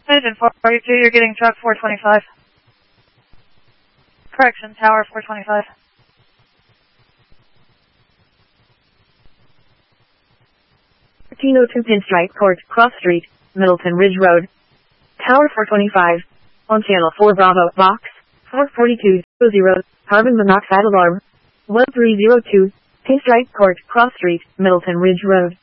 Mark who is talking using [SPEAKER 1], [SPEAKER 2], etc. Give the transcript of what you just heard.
[SPEAKER 1] Engine 442, you're getting truck 425. Correction, tower 425.
[SPEAKER 2] Two Pinstripe Court, Cross Street, Middleton Ridge Road. Tower 425. On channel 4 Bravo, box 44200, carbon monoxide alarm. 1302, Pinstripe Court, Cross Street, Middleton Ridge Road.